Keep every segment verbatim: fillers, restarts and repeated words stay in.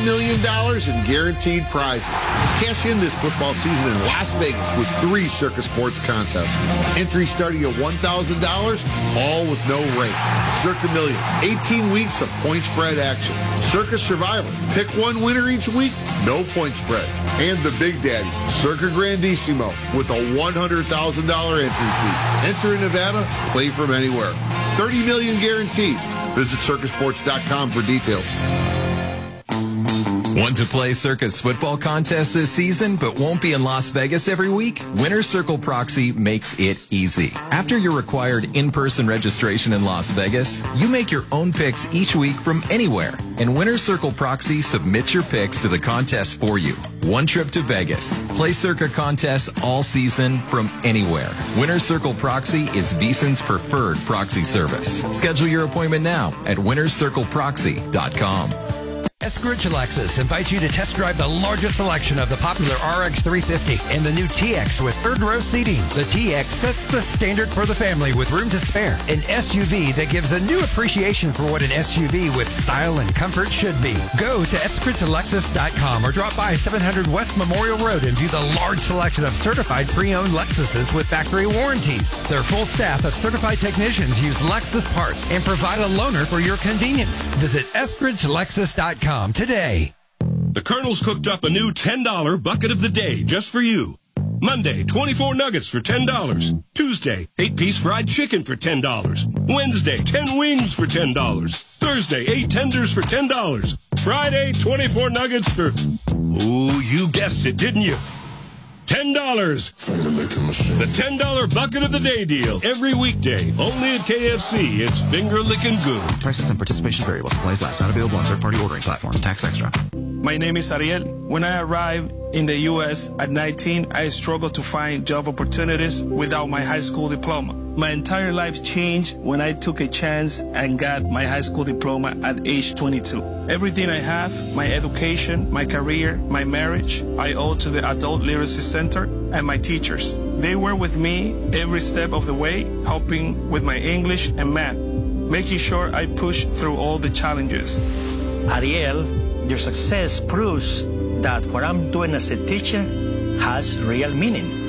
million dollars in guaranteed prizes. Cash in this football season in Las Vegas with three Circa Sports contests. Entry starting at one thousand dollars, all with no rate. Circa Million, eighteen weeks of point spread action. Circa Survivor, pick one winner each week, no point spread. And the Big Daddy, Circa Grandissimo, with a one hundred thousand dollars entry fee. Enter in Nevada, play from anywhere. thirty million dollars guaranteed. Visit circa sports dot com for details. Want to play Circa's football contest this season, but won't be in Las Vegas every week? Winner Circle Proxy makes it easy. After your required in-person registration in Las Vegas, you make your own picks each week from anywhere. And Winner Circle Proxy submits your picks to the contest for you. One trip to Vegas. Play Circa contests all season from anywhere. Winner Circle Proxy is VEASAN's preferred proxy service. Schedule your appointment now at winner circle proxy dot com. Eskridge Lexus invites you to test drive the largest selection of the popular R X three fifty and the new T X with third row seating. The T X sets the standard for the family with room to spare. An S U V that gives a new appreciation for what an S U V with style and comfort should be. Go to eskridge lexus dot com or drop by seven hundred West Memorial Road and view the large selection of certified pre-owned Lexuses with factory warranties. Their full staff of certified technicians use Lexus parts and provide a loaner for your convenience. Visit eskridge lexus dot com today. The Colonel's cooked up a new ten dollar bucket of the day just for you. Monday, twenty-four nuggets for ten dollars. Tuesday, eight-piece fried chicken for ten dollars. Wednesday, ten wings for ten dollars. Thursday, eight tenders for ten dollars. Friday, twenty-four nuggets for... Ooh, you guessed it, didn't you? ten dollars. The ten dollar bucket of the day deal. Every weekday. Only at K F C. It's finger licking good. Prices and participation vary while supplies last. Not available on third-party ordering platforms. Tax extra. My name is Ariel. When I arrived in the U S at nineteen, I struggled to find job opportunities without my high school diploma. My entire life changed when I took a chance and got my high school diploma at age twenty-two. Everything I have, my education, my career, my marriage, I owe to the Adult Literacy Center and my teachers. They were with me every step of the way, helping with my English and math, making sure I pushed through all the challenges. Ariel, your success proves that what I'm doing as a teacher has real meaning.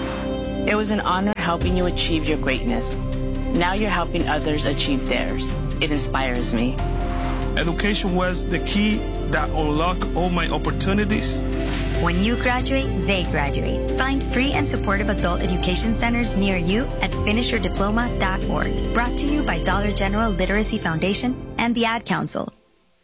It was an honor helping you achieve your greatness. Now you're helping others achieve theirs. It inspires me. Education was the key that unlocked all my opportunities. When you graduate, they graduate. Find free and supportive adult education centers near you at finish your diploma dot org. Brought to you by Dollar General Literacy Foundation and the Ad Council.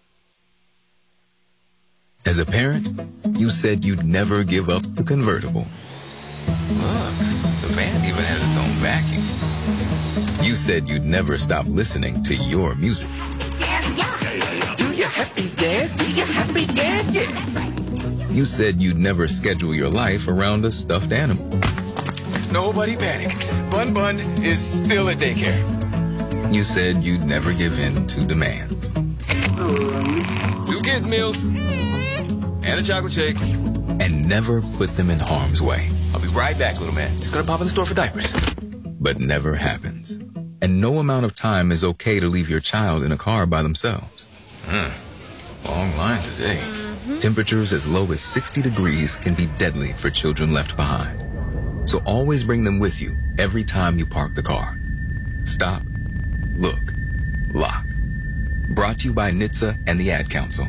As a parent, you said you'd never give up the convertible. Look, the van even has its own vacuum. You said you'd never stop listening to your music. Do you happy dance? Do you happy dance? Yeah, that's right. You said you'd never schedule your life around a stuffed animal. Nobody panic. Bun Bun is still at daycare. You said you'd never give in to demands. Two kids' meals. And a chocolate shake. And never put them in harm's way. I'll be right back, little man. Just gonna pop in the store for diapers. But never happens. And no amount of time is okay to leave your child in a car by themselves. Hmm. Long line today. Mm-hmm. Temperatures as low as sixty degrees can be deadly for children left behind. So always bring them with you every time you park the car. Stop, look, lock. Brought to you by N H T S A and the Ad Council.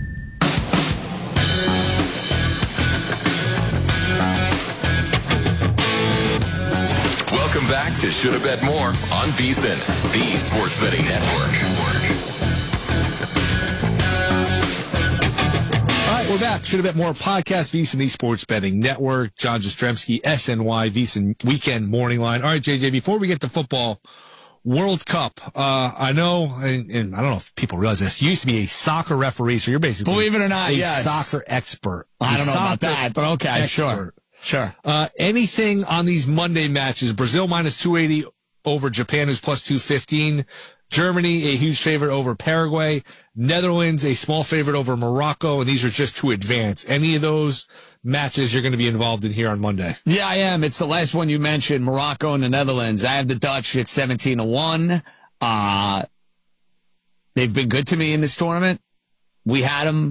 Welcome back to Shoulda Bet More on VEASAN, the Sports Betting Network. All right, we're back. Shoulda Bet More podcast, VEASAN, the Sports Betting Network. John Jastrzemski, S N Y, VEASAN Weekend Morning Line. All right, J J, before we get to football, World Cup. Uh, I know, and, and I don't know if people realize this, you used to be a soccer referee, so you're basically Believe it or not, a yes. soccer expert. I don't know about Soccer that, but okay, expert. sure. Sure. Uh, anything on these Monday matches? Brazil minus two eighty over Japan, who's plus two fifteen. Germany, a huge favorite over Paraguay. Netherlands, a small favorite over Morocco. And these are just to advance. Any of those matches you're going to be involved in here on Monday? Yeah, I am. It's the last one you mentioned, Morocco and the Netherlands. I have the Dutch at seventeen to one. Uh, they've been good to me in this tournament. We had them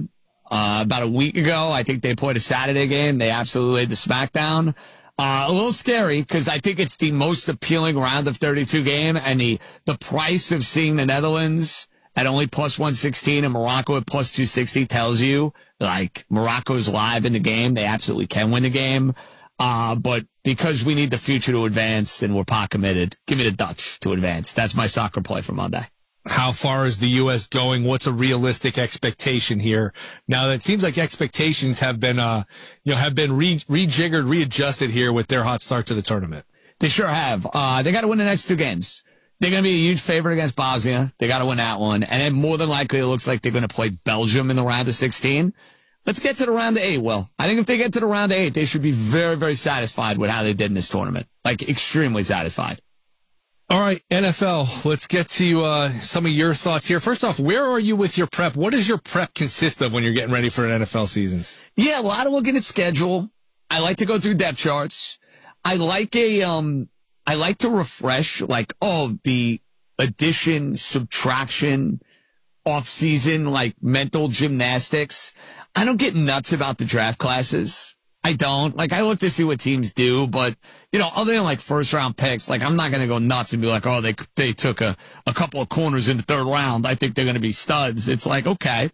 uh, about a week ago. I think they played a Saturday game. They absolutely laid the smackdown. Uh, a little scary because I think it's the most appealing round of thirty-two game, and the, the price of seeing the Netherlands at only plus one sixteen and Morocco at plus two sixty tells you, like, Morocco's live in the game. They absolutely can win the game. Uh, but because we need the future to advance and we're pot committed, give me the Dutch to advance. That's my soccer play for Monday. How far is the U S going? What's a realistic expectation here? Now, it seems like expectations have been, uh, you know, have been re- rejiggered, readjusted here with their hot start to the tournament. They sure have. Uh, they got to win the next two games. They're going to be a huge favorite against Bosnia. They got to win that one. And then more than likely, it looks like they're going to play Belgium in the round of sixteen. Let's get to the round of eight, Will. I think if they get to the round of eight, they should be very, very satisfied with how they did in this tournament. Like, extremely satisfied. All right, N F L, let's get to uh, some of your thoughts here. First off, where are you with your prep? What does your prep consist of when you're getting ready for an N F L season? Yeah, a lot of looking at schedule. I like to go through depth charts. I like a, um, I like to refresh, like, oh, the addition, subtraction, off-season, like, mental gymnastics. I don't get nuts about the draft classes. I don't. Like, I look to see what teams do, but, you know, other than, like, first-round picks, like, I'm not going to go nuts and be like, oh, they they took a, a couple of corners in the third round. I think they're going to be studs. It's like, okay.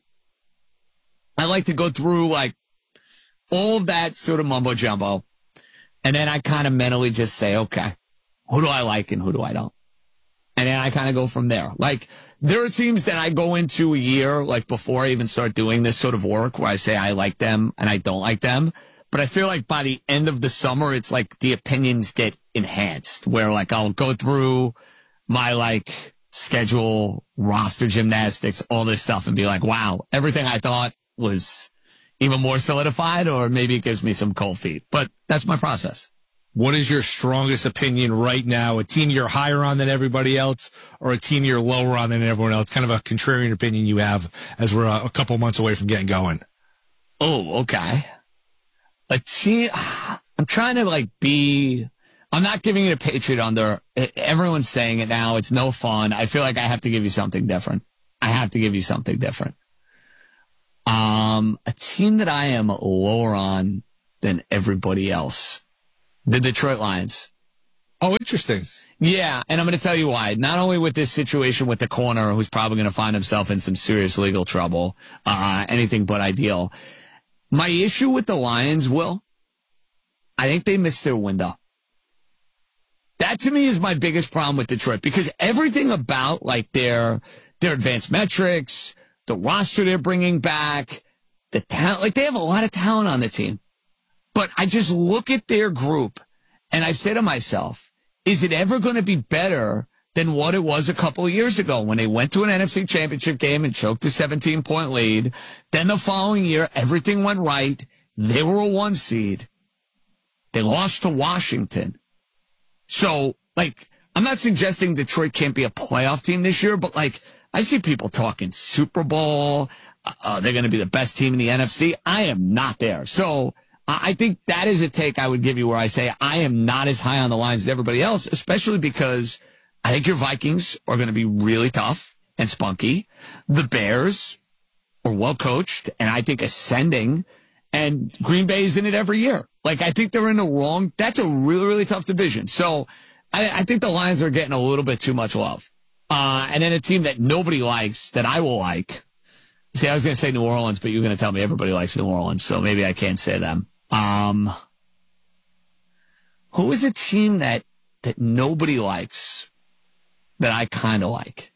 I like to go through, like, all of that sort of mumbo-jumbo, and then I kind of mentally just say, okay, who do I like and who do I don't? And then I kind of go from there. Like, there are teams that I go into a year, like, before I even start doing this sort of work, where I say I like them and I don't like them. But I feel like by the end of the summer, it's like the opinions get enhanced, where, like, I'll go through my, like, schedule, roster gymnastics, all this stuff, and be like, wow, everything I thought was even more solidified, or maybe it gives me some cold feet. But that's my process. What is your strongest opinion right now? A team you're higher on than everybody else, or a team you're lower on than everyone else? Kind of a contrarian opinion you have as we're a couple months away from getting going. Oh, okay. A team, I'm trying to, like, be, I'm not giving it a Patriot under. Everyone's saying it now. It's no fun. I feel like I have to give you something different. I have to give you something different. Um, a team that I am lower on than everybody else. The Detroit Lions. Oh, interesting. Yeah, and I'm going to tell you why. Not only with this situation with the corner, who's probably going to find himself in some serious legal trouble, uh, anything but ideal. My issue with the Lions, Will, I think they missed their window. That, to me, is my biggest problem with Detroit, because everything about, like, their their advanced metrics, the roster they're bringing back, the talent, like, they have a lot of talent on the team. But I just look at their group, and I say to myself, is it ever going to be better than what it was a couple of years ago when they went to an N F C championship game and choked a seventeen-point lead? Then the following year, everything went right. They were a one seed. They lost to Washington. So, like, I'm not suggesting Detroit can't be a playoff team this year, but, like, I see people talking Super Bowl. Uh, they're going to be the best team in the N F C. I am not there. So I think that is a take I would give you where I say I am not as high on the Lions as everybody else, especially because I think your Vikings are going to be really tough and spunky. The Bears are well coached and I think ascending, and Green Bay is in it every year. Like, I think they're in the wrong. That's a really, really tough division. So I, I think the Lions are getting a little bit too much love. Uh, and then a team that nobody likes that I will like. See, I was going to say New Orleans, but you're going to tell me everybody likes New Orleans, so maybe I can't say them. Um, who is a team that, that nobody likes that I kind of like?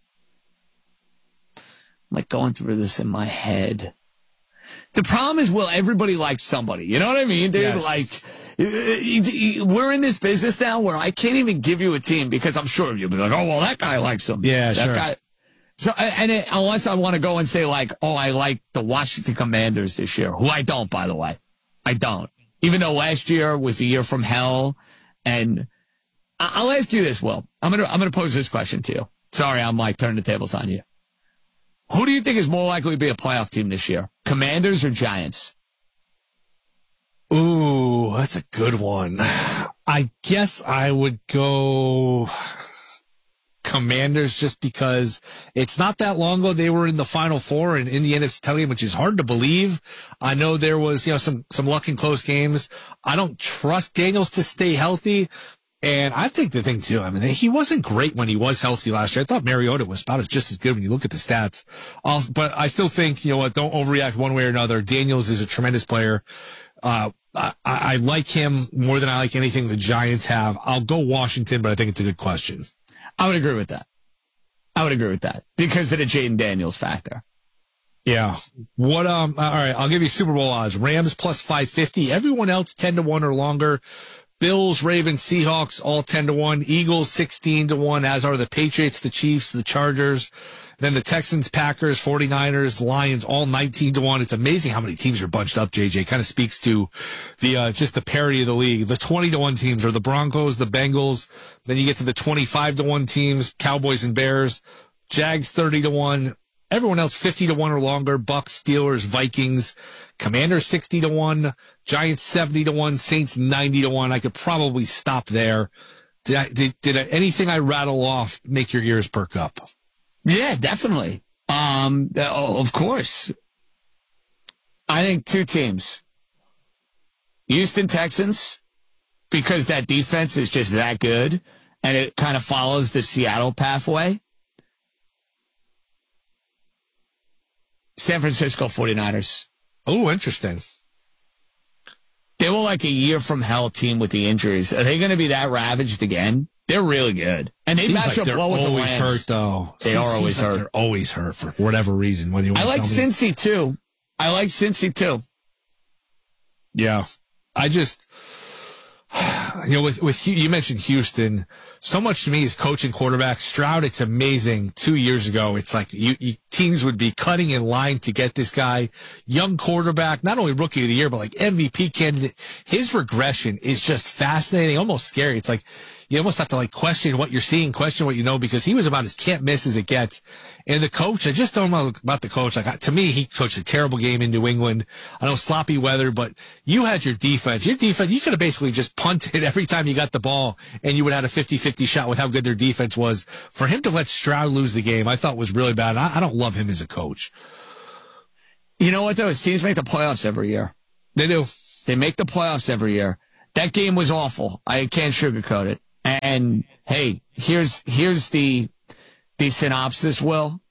I'm like going through this in my head. The problem is, well, everybody likes somebody. You know what I mean, dude? Yes. Like, we're in this business now where I can't even give you a team because I'm sure you'll be like, oh, well, that guy likes him. Yeah, that sure. Guy. So, and it, unless I want to go and say, like, oh, I like the Washington Commanders this year, who I don't, by the way. I don't. Even though last year was a year from hell. And I'll ask you this, Will. I'm going to, I'm going to pose this question to you. Sorry, I'm like turning the tables on you. Who do you think is more likely to be a playoff team this year? Commanders or Giants? Ooh, that's a good one. I guess I would go Commanders just because it's not that long ago they were in the Final Four and in the N F C title game, which is hard to believe. I know there was, you know, some, some luck in close games. I don't trust Daniels to stay healthy. And I think the thing too, I mean, he wasn't great when he was healthy last year. I thought Mariota was about as just as good when you look at the stats. Also, but I still think, you know what, don't overreact one way or another. Daniels is a tremendous player. Uh, I, I like him more than I like anything the Giants have. I'll go Washington, but I think it's a good question. I would agree with that. I would agree with that because of the Jaden Daniels factor. Yeah. What, um, all right, I'll give you Super Bowl odds. Rams plus five fifty. Everyone else ten to one or longer. Bills, Ravens, Seahawks, all ten to one. Eagles, sixteen to one, as are the Patriots, the Chiefs, the Chargers. Then the Texans, Packers, forty-niners, Lions, all nineteen to one. It's amazing how many teams are bunched up, J J. Kind of speaks to the, uh, just the parity of the league. The twenty to one teams are the Broncos, the Bengals. Then you get to the twenty-five to one teams, Cowboys and Bears. Jags, thirty to one. Everyone else, fifty to one or longer. Bucks, Steelers, Vikings. Commanders, sixty to one. Giants, seventy to one. Saints, ninety to one. I could probably stop there. Did, I, did, did anything I rattle off make your ears perk up? Yeah, definitely. Um, of course. I think two teams. Houston Texans, because that defense is just that good, and it kind of follows the Seattle pathway. San Francisco forty-niners. Oh, interesting. They were like a year from hell team with the injuries. Are they going to be that ravaged again? They're really good. And they Seems match like up well with the always Rams. hurt, though. They Seems, are always seems like hurt. They're always hurt for whatever reason. When you I like Cincy, too. I like Cincy, too. Yeah. I just, you know, with, with, you mentioned Houston. So much to me is coach and quarterback. Stroud, it's amazing. Two years ago, it's like you, you teams would be cutting in line to get this guy. Young quarterback, not only rookie of the year, but like M V P candidate. His regression is just fascinating, almost scary. It's like you almost have to like question what you're seeing, question what you know, because he was about as can't miss as it gets. And the coach, I just don't know about the coach. Like to me, he coached a terrible game in New England. I know sloppy weather, but you had your defense. Your defense, you could have basically just punted every time you got the ball, and you would have had a fifty-fifty shot with how good their defense was. For him to let Stroud lose the game, I thought was really bad. I, I don't love him as a coach. You know what, though? His teams make the playoffs every year. They do. They make the playoffs every year. That game was awful. I can't sugarcoat it. And, hey, here's here's the the synopsis, Will.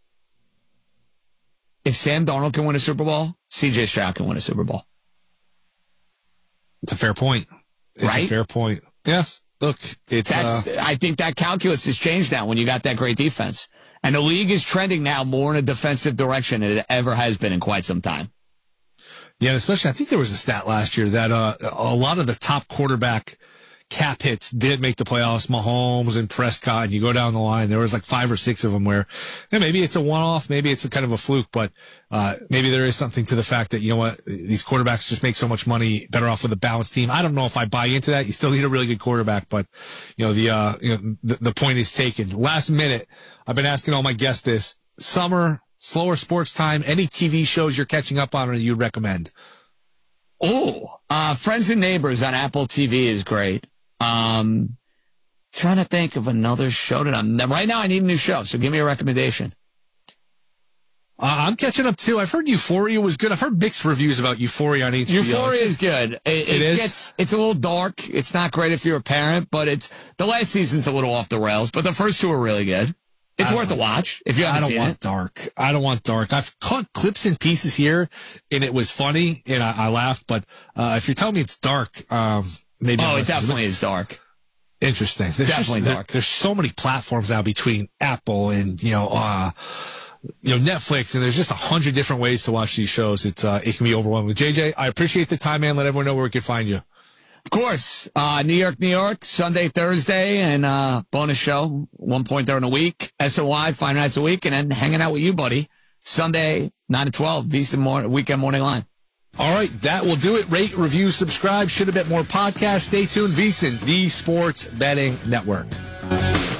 If Sam Darnold can win a Super Bowl, C J Stroud can win a Super Bowl. It's a fair point. It's right? a fair point. Yes. Look, it's. That's, uh, I think that calculus has changed now when you got that great defense. And the league is trending now more in a defensive direction than it ever has been in quite some time. Yeah, and especially, I think there was a stat last year that uh, a lot of the top quarterback cap hits did make the playoffs. Mahomes and Prescott, and you go down the line, there was like five or six of them where you know, maybe it's a one-off, maybe it's a kind of a fluke, but uh, maybe there is something to the fact that, you know what, these quarterbacks just make so much money, better off with a balanced team. I don't know if I buy into that. You still need a really good quarterback, but you know, the, uh, you know, the, the point is taken. Last minute, I've been asking all my guests this. Summer, slower sports time, any T V shows you're catching up on or you recommend? Oh, uh, Friends and Neighbors on Apple T V is great. Um, trying to think of another show that I'm, right now I need a new show, so give me a recommendation. Uh, I'm catching up too. I've heard Euphoria was good. I've heard mixed reviews about Euphoria on H B O. Euphoria is good. It, it, it is? Gets, it's a little dark. It's not great if you're a parent, but it's, the last season's a little off the rails, but the first two are really good. It's worth a watch if you haven't seen it. I don't want dark. I don't want dark. I've caught clips and pieces here, and it was funny, and I, I laughed. But uh, if you're telling me it's dark, um, maybe. Oh, it definitely is dark. Interesting. There's definitely just, dark. There, there's so many platforms now between Apple and you know, uh, you know, Netflix, and there's just a hundred different ways to watch these shows. It's uh, it can be overwhelming. J J, I appreciate the time, man. Let everyone know where we can find you. Of course. Uh, New York, New York, Sunday, Thursday, and uh, bonus show, one point during the week. S O Y, five nights a week, and then hanging out with you, buddy. Sunday, nine to twelve, VSiN morning, Weekend Morning Line. All right, that will do it. Rate, review, subscribe. Should have been more podcasts. Stay tuned. VSiN, the Sports Betting Network.